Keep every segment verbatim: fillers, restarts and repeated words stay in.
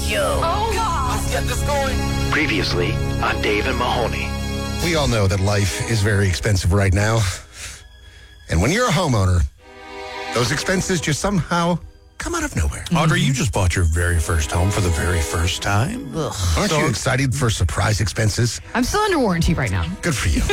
show. Oh, God. Let's get this going. Previously on Dave and Mahoney. We all know that life is very expensive right now. And when you're a homeowner, those expenses just somehow come out of nowhere. Audrey, you just bought your very first home for the very first time. Ugh. Aren't you excited for surprise expenses? I'm still under warranty right now. Good for you.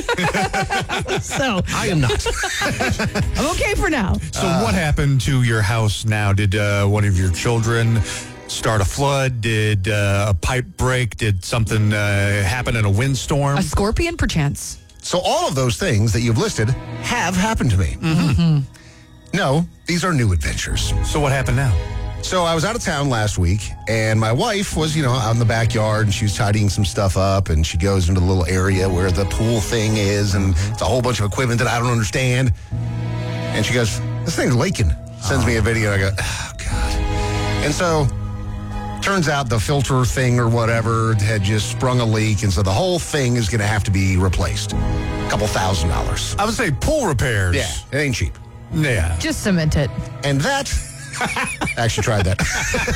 So I am not. I'm okay for now. So what happened to your house now? Did uh, one of your children start a flood? Did uh, a pipe break? Did something uh, happen in a windstorm? A scorpion, perchance. So all of those things that you've listed have happened to me. Mm-hmm. No, these are new adventures. So what happened now? So I was out of town last week, and my wife was, you know, out in the backyard, and she was tidying some stuff up, and she goes into the little area where the pool thing is, and it's a whole bunch of equipment that I don't understand. And she goes, this thing's leaking. Sends oh. me a video, and I go, oh, God. And so, turns out the filter thing or whatever had just sprung a leak, and so the whole thing is going to have to be replaced. A couple thousand dollars. I would say pool repairs. Yeah, it ain't cheap. Yeah. Just cement it. And that... I actually tried that.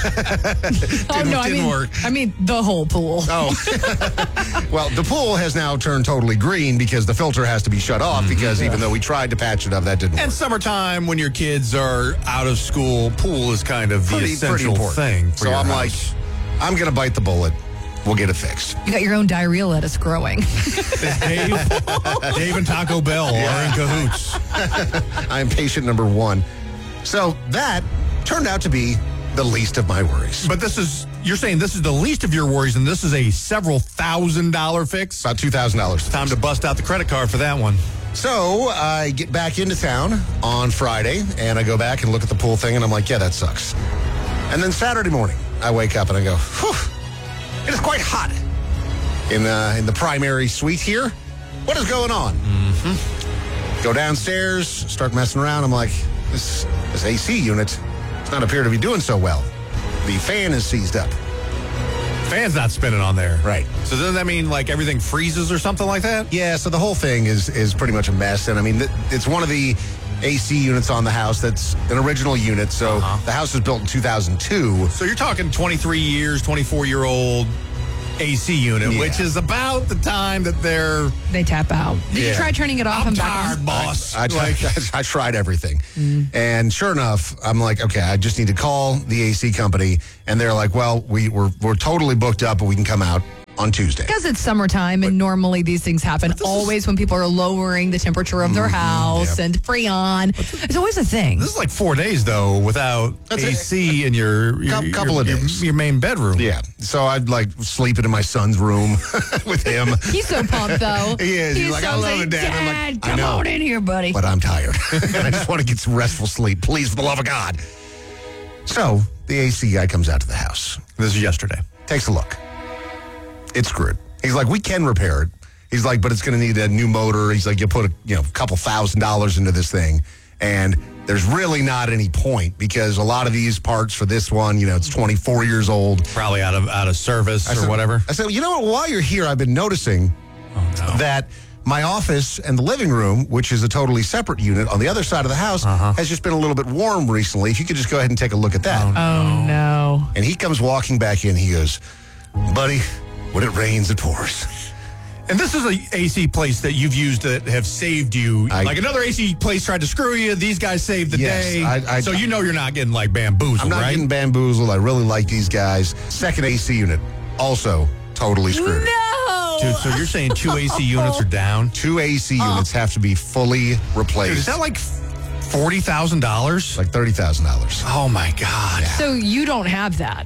oh, didn't, no, I didn't mean, work. I mean, the whole pool. Oh. Well, the pool has now turned totally green because the filter has to be shut off mm-hmm. because yeah. even though we tried to patch it up, that didn't and work. And summertime, when your kids are out of school, pool is kind of pretty, the essential pretty thing. For so your I'm house. like, I'm going to bite the bullet. We'll get it fixed. You got your own diarrhea lettuce growing. Dave, Dave and Taco Bell yeah. are in cahoots. I'm patient number one. So that turned out to be the least of my worries. But this is, you're saying this is the least of your worries, and this is a several thousand dollar fix? About two thousand dollars. Time to bust out the credit card for that one. So I get back into town on Friday, and I go back and look at the pool thing, and I'm like, yeah, that sucks. And then Saturday morning, I wake up and I go, whew, it is quite hot in, uh, in the primary suite here. What is going on? Mm-hmm. Go downstairs, start messing around. I'm like, this, this A C unit does not appear to be doing so well. The fan is seized up. Fan's not spinning on there. Right. So doesn't that mean like everything freezes or something like that? Yeah, so the whole thing is is pretty much a mess. And I mean, it's one of the A C units on the house that's an original unit. So uh-huh. the house was built in two thousand two. So you're talking twenty-three years, twenty-four-year-old A C unit, yeah. which is about the time that they're... They tap out. Did yeah. you try turning it off I'm and tired, back on? boss. I, I, tried, I tried everything. Mm. And sure enough, I'm like, okay, I just need to call the A C company. And they're like, well, we, we're, we're totally booked up, but we can come out on Tuesday. Because it's summertime, and but, normally these things happen always is, when people are lowering the temperature of their mm-hmm, house yep. and Freon. It's always a thing. This is like four days, though, without That's A C a, in your, your couple your, of days. Your, your main bedroom. Yeah. So I'd like sleeping in my son's room with him. He's so pumped, though. He is. He's, He's like, so I love like, it, Dad. Dad I'm like, come I know, on in here, buddy. But I'm tired. And I just want to get some restful sleep. Please, for the love of God. So the A C guy comes out to the house. This is yesterday. Takes a look. It's screwed. He's like, we can repair it. He's like, but it's going to need a new motor. He's like, you put a you know couple thousand dollars into this thing, and there's really not any point because a lot of these parts for this one, you know, it's twenty-four years old, probably out of out of service I or said, whatever. I said, you know what? While you're here, I've been noticing oh, no. that my office and the living room, which is a totally separate unit on the other side of the house, uh-huh. has just been a little bit warm recently. If you could just go ahead and take a look at that. Oh no! Oh, no. And he comes walking back in. He goes, buddy, when it rains, it pours. And this is a A C place that you've used that have saved you. I, like another A C place tried to screw you. These guys saved the yes, day. I, I, so you know you're not getting like bamboozled, I'm not right? getting bamboozled. I really like these guys. Second A C unit, also totally screwed. No! Dude, so you're saying two A C units are down? Two A C oh. units have to be fully replaced. Dude, is that like forty thousand dollars? Like thirty thousand dollars. Oh, my God. Yeah. So you don't have that.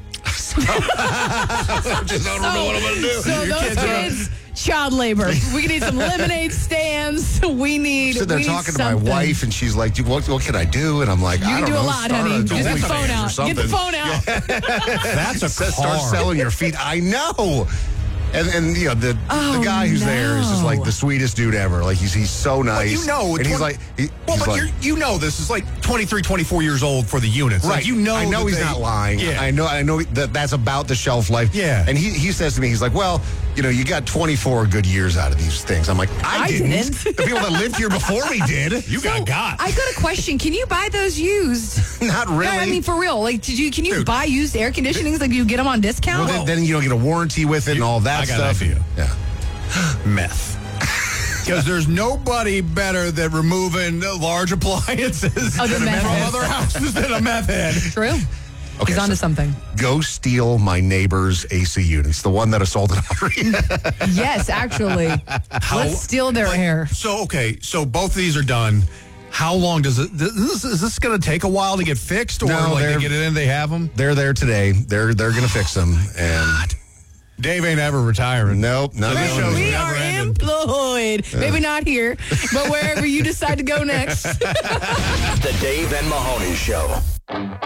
I just don't so, know what I'm going to do. So Your those kids kids, child labor. We need some lemonade stands. We need. So they're we talking need to my something. wife, and she's like, what, what can I do? And I'm like, You I can don't do know. a lot, start honey. a Get the OnlyFans phone or out. something. Get the phone out. That's a car. Start selling your feet. I know. And, and you know, the, Oh, the guy who's no. there is just like the sweetest dude ever. Like, he's he's so nice. Well, you know, and he's twenty like, he, well, he's but like, you're, you know, this is like twenty-three, twenty-four years old for the units. right. Like, you know, I know that he's they- not lying. Yeah. I know, I know that that's about the shelf life. Yeah. And he, he says to me, he's like, well, you know, you got twenty-four good years out of these things. I'm like, I, I didn't. didn't. The people that lived here before me did. You got got. I got a question. Can you buy those used? Not really. No, I mean, for real. Like, did you? Can you Dude. buy used air conditionings? Like, you get them on discount? well, then, then you don't get a warranty with it and all that I got an stuff. idea. Yeah. Meth. Because there's nobody better than removing large appliances Oh, the from meth head. other houses than a meth head. True. Okay, He's onto so- something. Go steal my neighbor's A C units, the one that assaulted Audrey. Yes, actually. Let's steal their air. So, okay, so both of these are done. How long does it, this, is this going to take a while to get fixed? Or No, like they're- they get it in, they have them? They're there today. They're they're gonna fix them. And Dave ain't ever retiring. nope, not This doing show's it. We never are ending. employed. Maybe not here, but wherever you decide to go next. The Dave and Mahoney Show.